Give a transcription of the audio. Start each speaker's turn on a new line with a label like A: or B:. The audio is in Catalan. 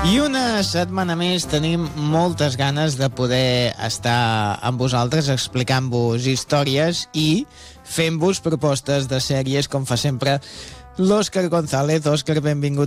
A: I una setmana més tenim moltes ganes de poder estar amb vosaltres explicant-vos històries i fent-vos propostes de sèries, com fa sempre l'Òscar González. Òscar, benvingut